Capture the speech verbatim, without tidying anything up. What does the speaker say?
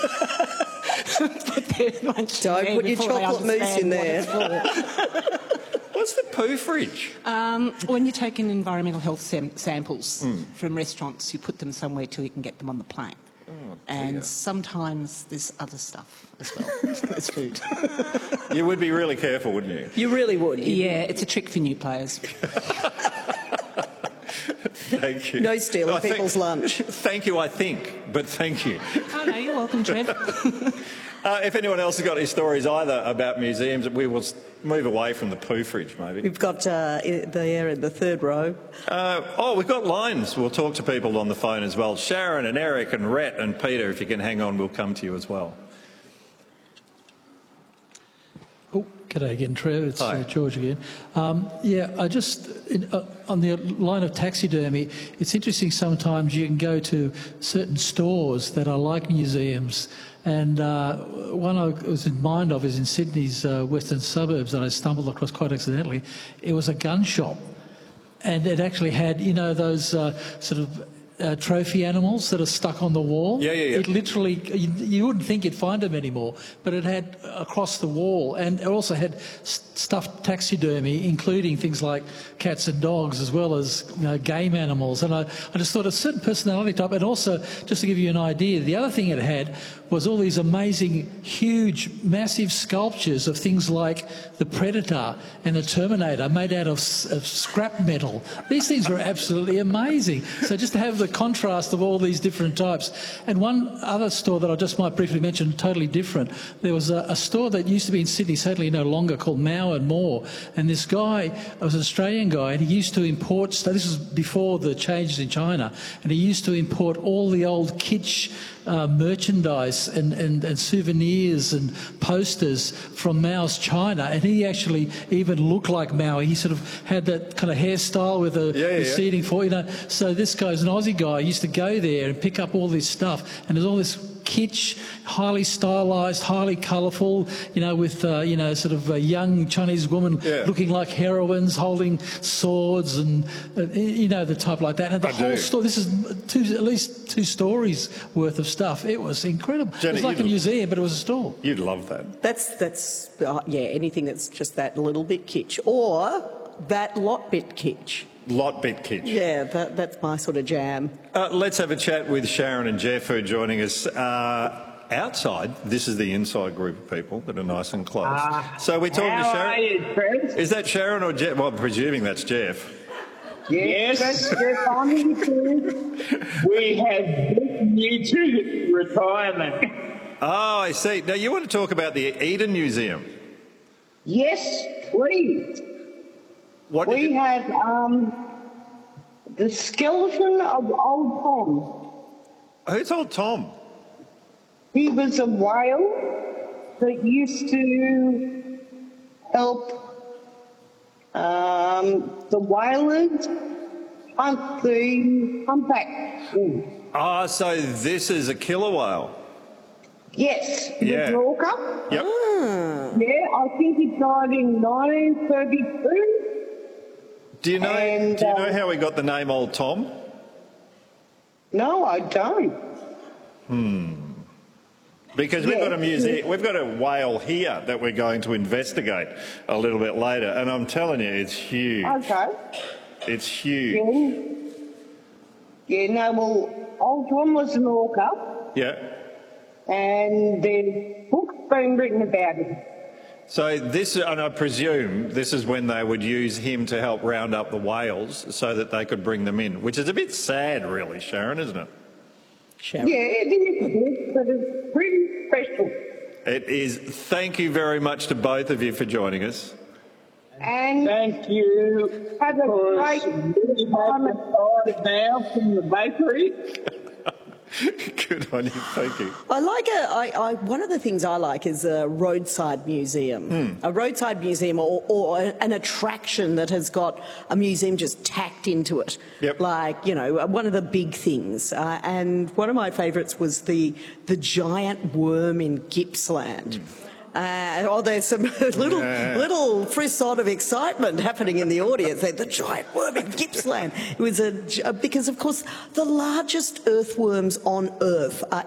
Put their lunch Don't there put your before they chocolate mousse in understand what there. it's for. What's the poo fridge? Um, when you take in environmental health sam samples Mm. from restaurants, you put them somewhere till you can get them on the plane. Oh, and sometimes there's other stuff as well as food. You would be really careful, wouldn't you? You really would. Yeah, it's a trick for new players. Thank you. No stealing I think- people's lunch. Thank you, I think, but thank you. Oh, no, you're welcome, Trev. Uh, if anyone else has got any stories either about museums, we will s- move away from the poo fridge, maybe. We've got uh, i- there in the third row. Uh, oh, we've got lines. We'll talk to people on the phone as well. Sharon and Eric and Rhett and Peter, if you can hang on, we'll come to you as well. Oh, g'day again, Trev. It's Hi. uh, George again. Um, yeah, I just, in, uh, on the line of taxidermy, it's interesting sometimes you can go to certain stores that are like museums, and uh, one I was in mind of is in Sydney's uh, western suburbs that I stumbled across quite accidentally. It was a gun shop, and it actually had, you know, those uh, sort of Uh, trophy animals that are stuck on the wall. Yeah, yeah, yeah. It literally, you, you wouldn't think you'd find them anymore, but it had across the wall, and it also had st stuffed taxidermy, including things like cats and dogs, as well as, you know, game animals. And I, I just thought a certain personality type, and also, just to give you an idea, the other thing it had was all these amazing, huge, massive sculptures of things like the Predator and the Terminator made out of, s- of scrap metal. These things were absolutely amazing. So just to have the contrast of all these different types. And one other store that I just might briefly mention, totally different, there was a, a store that used to be in Sydney, sadly no longer, called Mao and More. And this guy was an Australian guy, and he used to import, so this was before the changes in China, and he used to import all the old kitsch Uh, merchandise and, and, and souvenirs and posters from Mao's China, and he actually even looked like Mao. He sort of had that kind of hairstyle with a Yeah, yeah, receding yeah. for, you know. So this guy's an Aussie guy. He used to go there and pick up all this stuff, and there's all this kitsch, highly stylised, highly colourful, you know, with, uh, you know, sort of a young Chinese woman Yeah. looking like heroines, holding swords and, uh, you know, the type like that. And the I whole do. store, this is two, at least two stories worth of stuff. It was incredible. Jenny, it was like a you'd- museum, but it was a store. You'd love that. That's, that's uh, yeah, anything that's just that little bit kitsch. Or that lot bit kitsch. Lot bit kitsch. Yeah, that, that's my sort of jam. Uh, let's have a chat with Sharon and Jeff, who are joining us. Uh, outside, this is the inside group of people that are nice and close. Uh, so we're talking how to Sharon. are you, Trev? Is that Sharon or Jeff? Well, I'm presuming that's Jeff. Yes, yes, I'm here too. We have beaten you to retirement. Oh, I see. Now, you want to talk about the Eden Museum. Yes, please. What did We you- have um, the skeleton of old Tom. Who's old Tom? He was a whale that used to help um, the whalers hunt the humpback. Ah, so this is a killer whale. Yes, Yeah. the Orca. Yep. Yeah, I think he died in nineteen thirty-two. Do you know? And, do you know um, how we got the name Old Tom? No, I don't. Because we've Yeah. got a museum, we've got a whale here that we're going to investigate a little bit later, and I'm telling you, it's huge. Okay. It's huge. Yeah. Yeah, no, well, old Tom was an orca, Yeah. and there's books been written about him. So this, and I presume this is when they would use him to help round up the whales so that they could bring them in, which is a bit sad, really, Sharon, isn't it? Sharon. Yeah, it is, but it's pretty special. It is. Thank you very much to both of you for joining us. And Thank you. have a for great time at started now from the bakery. Good on you. Thank you. I like a, I, I, one of the things I like is a roadside museum. Hmm. A roadside museum or, or an attraction that has got a museum just tacked into it. Yep. Like, you know, one of the big things. Uh, and one of my favourites was the, the giant worm in Gippsland. Hmm. Uh, oh, there's some little Yeah. little frisson of excitement happening in the audience. The giant worm in Gippsland. It was a, because, of course, the largest earthworms on Earth are